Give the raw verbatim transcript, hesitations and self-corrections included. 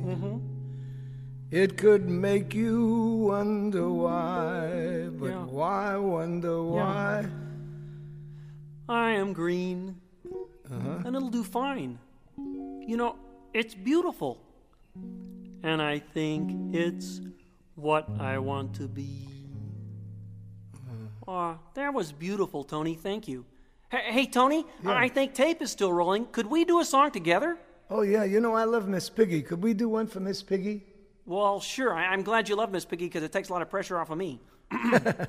Mm-hmm. It could make you wonder why, but Yeah. why wonder why? I am green, Uh-huh. and it'll do fine. You know, it's beautiful. And I think it's what I want to be. Oh, that was beautiful, Tony. Thank you. Hey, hey Tony, Yeah. I think tape is still rolling. Could we do a song together? Oh, yeah, you know I love Miss Piggy. Could we do one for Miss Piggy? Well, sure. I- I'm glad you love Miss Piggy because it takes a lot of pressure off of me.